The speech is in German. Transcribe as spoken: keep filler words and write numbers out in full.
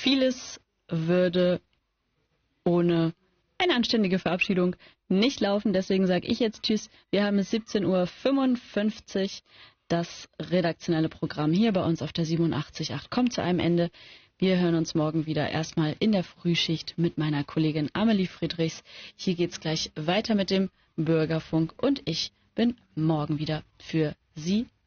vieles würde ohne eine anständige Verabschiedung nicht laufen. Deswegen sage ich jetzt Tschüss. Wir haben es siebzehn Uhr fünfundfünfzig. Das redaktionelle Programm hier bei uns auf der siebenundachtzig Komma acht kommt zu einem Ende. Wir hören uns morgen wieder erstmal in der Frühschicht mit meiner Kollegin Amelie Friedrichs. Hier geht's gleich weiter mit dem Bürgerfunk und ich bin morgen wieder für Sie